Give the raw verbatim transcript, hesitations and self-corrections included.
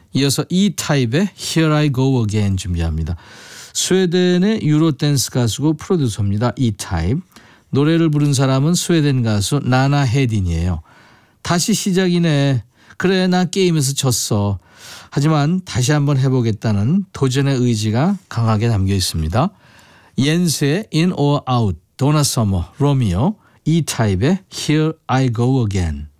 이어서 E-타입의 Here I Go Again 준비합니다. 스웨덴의 유로 댄스 가수고 프로듀서입니다. E-타입. 노래를 부른 사람은 스웨덴 가수 나나 헤딘이에요. 다시 시작이네. 그래 나 게임에서 졌어. 하지만 다시 한번 해보겠다는 도전의 의지가 강하게 담겨 있습니다. 옌스의 In or Out, 도나 서머, 로미오, E-타입의 Here I Go Again.